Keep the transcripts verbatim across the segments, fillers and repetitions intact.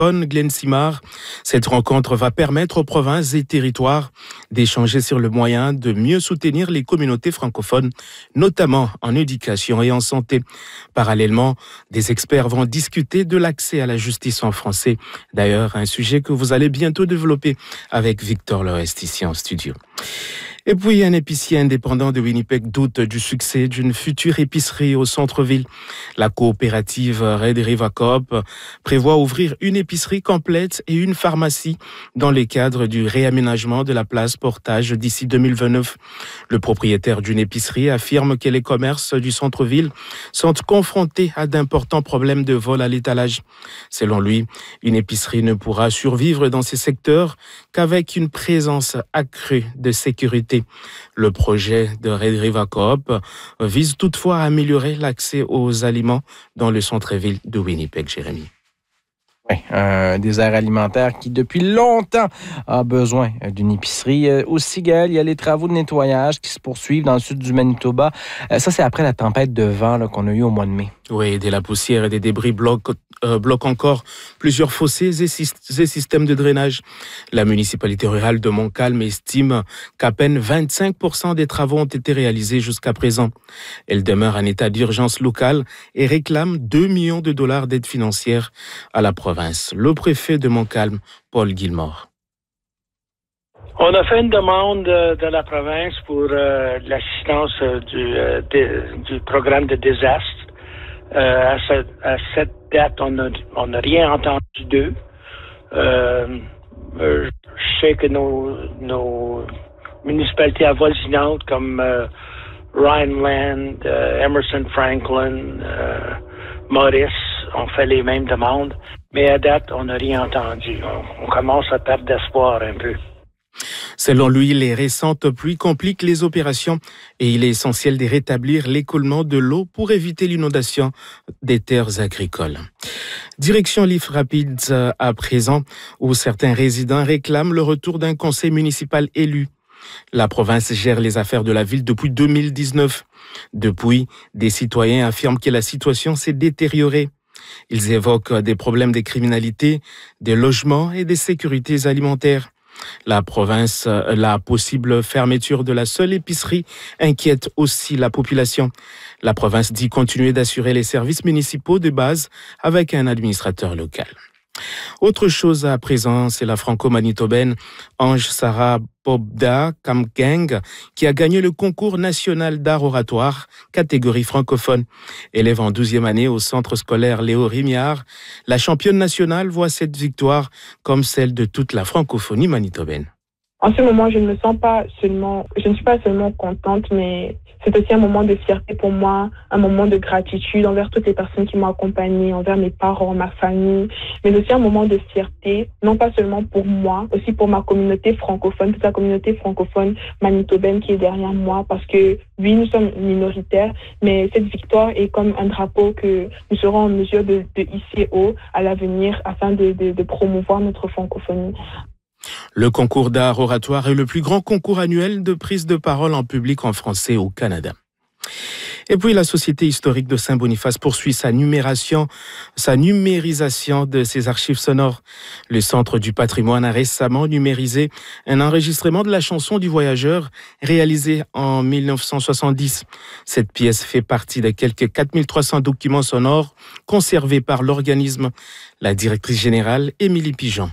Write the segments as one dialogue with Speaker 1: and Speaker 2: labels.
Speaker 1: Glenn Simard. Cette rencontre va permettre aux provinces et territoires d'échanger sur le moyen de mieux soutenir les communautés francophones, notamment en éducation et en santé. Parallèlement, des experts vont discuter de l'accès à la justice en français. D'ailleurs, un sujet que vous allez bientôt développer avec Victor Lorest ici en studio. Et puis, un épicier indépendant de Winnipeg doute du succès d'une future épicerie au centre-ville. La coopérative Red River Coop prévoit ouvrir une épicerie complète et une pharmacie dans le cadre du réaménagement de la place Portage d'ici deux mille vingt-neuf. Le propriétaire d'une épicerie affirme que les commerces du centre-ville sont confrontés à d'importants problèmes de vol à l'étalage. Selon lui, une épicerie ne pourra survivre dans ces secteurs qu'avec une présence accrue de sécurité. Le projet de Red River Coop vise toutefois à améliorer l'accès aux aliments dans le centre-ville de Winnipeg, Jérémy.
Speaker 2: Oui, un désert alimentaire qui, depuis longtemps, a besoin d'une épicerie. Aussi, Gaël, il y a les travaux de nettoyage qui se poursuivent dans le sud du Manitoba. Ça, c'est après la tempête de vent là, qu'on a eue au mois de mai.
Speaker 1: Oui, de la poussière et des débris bloquent, euh, bloquent encore plusieurs fossés et, sy- et systèmes de drainage. La municipalité rurale de Montcalm estime qu'à peine vingt-cinq pour cent des travaux ont été réalisés jusqu'à présent. Elle demeure en état d'urgence locale et réclame deux millions de dollars d'aide financière à la province. Le préfet de Montcalm, Paul Gilmore.
Speaker 3: On a fait une demande de, de la province pour euh, l'assistance euh, du, euh, de, du programme de désastre. Euh, à, ce, à cette date, on n'a on a rien entendu d'eux. Euh, je sais que nos, nos municipalités avoisinantes comme euh, Rhineland, euh, Emerson Franklin, euh, Maurice ont fait les mêmes demandes. Mais à date, on n'a rien entendu. On, on commence à perdre d'espoir un peu.
Speaker 1: Selon lui, les récentes pluies compliquent les opérations et il est essentiel de rétablir l'écoulement de l'eau pour éviter l'inondation des terres agricoles. Direction Leaf Rapids à présent, où certains résidents réclament le retour d'un conseil municipal élu. La province gère les affaires de la ville depuis deux mille dix-neuf. Depuis, des citoyens affirment que la situation s'est détériorée. Ils évoquent des problèmes de criminalité, des logements et des sécurités alimentaires. La province, la possible fermeture de la seule épicerie inquiète aussi la population. La province dit continuer d'assurer les services municipaux de base avec un administrateur local. Autre chose à présent, c'est la franco-manitobaine Ange Sarah Pobda Kamkeng qui a gagné le concours national d'art oratoire, catégorie francophone. Élève en douzième année au centre scolaire Léo Rémiard, la championne nationale voit cette victoire comme celle de toute la francophonie manitobaine.
Speaker 4: En ce moment, je ne me sens pas seulement, je ne suis pas seulement contente, mais c'est aussi un moment de fierté pour moi, un moment de gratitude envers toutes les personnes qui m'ont accompagnée, envers mes parents, ma famille, mais aussi un moment de fierté, non pas seulement pour moi, aussi pour ma communauté francophone, toute la communauté francophone manitobaine qui est derrière moi, parce que oui, nous sommes minoritaires, mais cette victoire est comme un drapeau que nous serons en mesure de, de hisser haut à l'avenir afin de, de, de promouvoir notre francophonie.
Speaker 1: Le concours d'art oratoire est le plus grand concours annuel de prise de parole en public en français au Canada. Et puis la Société historique de Saint-Boniface poursuit sa numération, sa numérisation de ses archives sonores. Le Centre du patrimoine a récemment numérisé un enregistrement de la chanson du voyageur réalisé en dix-neuf cent soixante-dix. Cette pièce fait partie de quelques quatre mille trois cents documents sonores conservés par l'organisme. La directrice générale, Émilie Pigeon.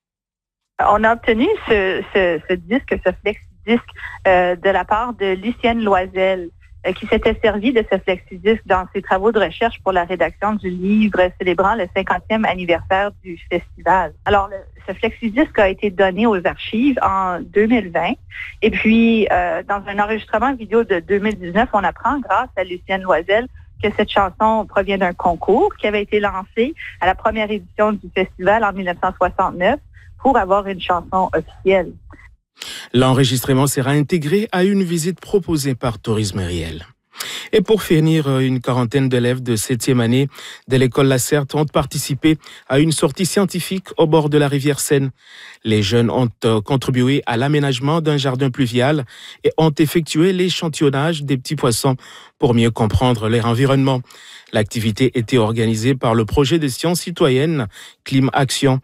Speaker 5: On a obtenu ce, ce, ce disque, ce flexi-disque euh, de la part de Lucienne Loisel, euh, qui s'était servi de ce flexi-disque dans ses travaux de recherche pour la rédaction du livre célébrant le cinquantième anniversaire du festival. Alors, le, ce flexi-disque a été donné aux archives en deux mille vingt. Et puis, euh, dans un enregistrement vidéo de deux mille dix-neuf, on apprend, grâce à Lucienne Loisel, que cette chanson provient d'un concours qui avait été lancé à la première édition du festival en dix-neuf cent soixante-neuf. Pour avoir une chanson officielle.
Speaker 1: L'enregistrement sera intégré à une visite proposée par Tourisme Réel. Et pour finir, une quarantaine d'élèves de septième année de l'école Lacerte ont participé à une sortie scientifique au bord de la rivière Seine. Les jeunes ont contribué à l'aménagement d'un jardin pluvial et ont effectué l'échantillonnage des petits poissons pour mieux comprendre leur environnement. L'activité était organisée par le projet de sciences citoyennes Clim Action.